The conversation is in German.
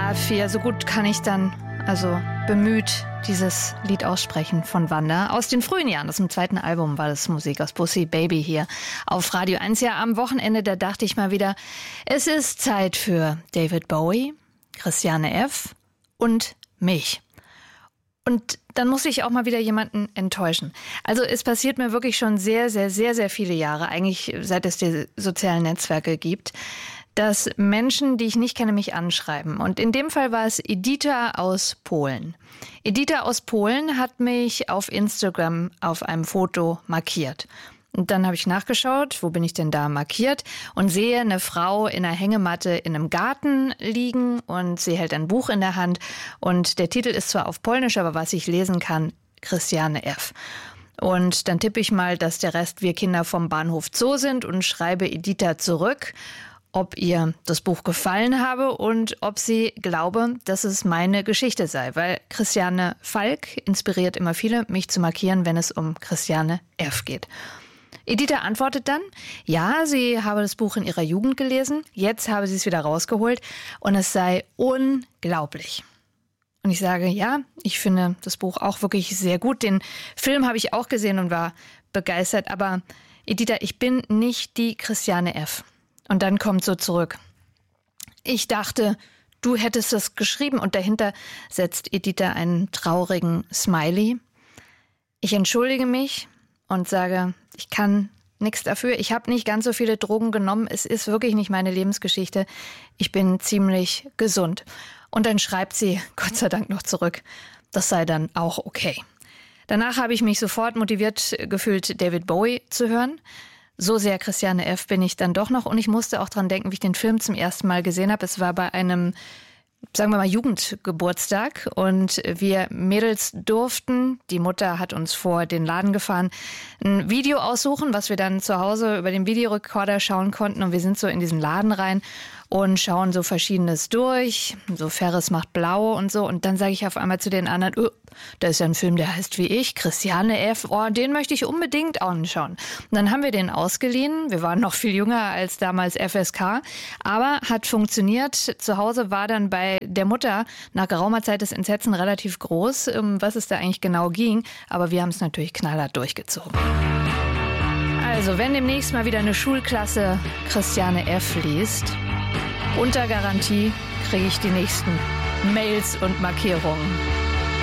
A4, so gut kann ich dann, also bemüht, dieses Lied aussprechen von Wanda. Aus den frühen Jahren, aus dem zweiten Album war das Musik aus Bussi Baby hier auf Radio 1. Ja, am Wochenende, da dachte ich mal wieder, es ist Zeit für David Bowie, Christiane F. und mich. Und dann muss ich auch mal wieder jemanden enttäuschen. Also es passiert mir wirklich schon sehr, sehr, sehr, sehr viele Jahre, eigentlich seit es die sozialen Netzwerke gibt, dass Menschen, die ich nicht kenne, mich anschreiben. Und in dem Fall war es Edita aus Polen. Edita aus Polen hat mich auf Instagram auf einem Foto markiert. Und dann habe ich nachgeschaut, wo bin ich denn da markiert, und sehe eine Frau in einer Hängematte in einem Garten liegen und sie hält ein Buch in der Hand. Und der Titel ist zwar auf Polnisch, aber was ich lesen kann, Christiane F. Und dann tippe ich mal, dass der Rest wir Kinder vom Bahnhof Zoo sind und schreibe Edita zurück, ob ihr das Buch gefallen habe und ob sie glaube, dass es meine Geschichte sei. Weil Christiane Falk inspiriert immer viele, mich zu markieren, wenn es um Christiane F. geht. Edita antwortet dann, ja, sie habe das Buch in ihrer Jugend gelesen, jetzt habe sie es wieder rausgeholt und es sei unglaublich. Und ich sage, ja, ich finde das Buch auch wirklich sehr gut. Den Film habe ich auch gesehen und war begeistert. Aber Edita, ich bin nicht die Christiane F. Und dann kommt so zurück. Ich dachte, du hättest das geschrieben. Und dahinter setzt Edita einen traurigen Smiley. Ich entschuldige mich und sage, ich kann nichts dafür. Ich habe nicht ganz so viele Drogen genommen. Es ist wirklich nicht meine Lebensgeschichte. Ich bin ziemlich gesund. Und dann schreibt sie, Gott sei Dank, noch zurück. Das sei dann auch okay. Danach habe ich mich sofort motiviert gefühlt, David Bowie zu hören. So sehr Christiane F. bin ich dann doch noch. Und ich musste auch dran denken, wie ich den Film zum ersten Mal gesehen habe. Es war bei einem, sagen wir mal, Jugendgeburtstag. Und wir Mädels durften, die Mutter hat uns vor den Laden gefahren, ein Video aussuchen, was wir dann zu Hause über den Videorekorder schauen konnten. Und wir sind so in diesen Laden rein und schauen so Verschiedenes durch. So Ferris macht blau und so. Und dann sage ich auf einmal zu den anderen, oh, da ist ja ein Film, der heißt wie ich, Christiane F. Oh, den möchte ich unbedingt anschauen. Und dann haben wir den ausgeliehen. Wir waren noch viel jünger als damals FSK. Aber hat funktioniert. Zu Hause war dann bei der Mutter nach geraumer Zeit das Entsetzen relativ groß, um was es da eigentlich genau ging. Aber wir haben es natürlich knallhart durchgezogen. Also, wenn demnächst mal wieder eine Schulklasse Christiane F. liest, unter Garantie kriege ich die nächsten Mails und Markierungen.